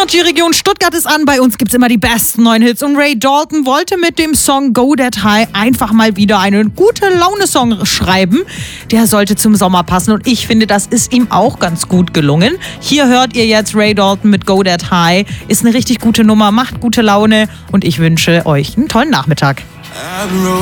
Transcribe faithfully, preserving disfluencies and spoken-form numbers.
Die Region Stuttgart ist an. Bei uns gibt es immer die besten neuen Hits. Und Ray Dalton wollte mit dem Song Go That High einfach mal wieder einen gute-Laune-Song schreiben. Der sollte zum Sommer passen. Und ich finde, das ist ihm auch ganz gut gelungen. Hier hört ihr jetzt Ray Dalton mit Go That High. Ist eine richtig gute Nummer, macht gute Laune. Und ich wünsche euch einen tollen Nachmittag.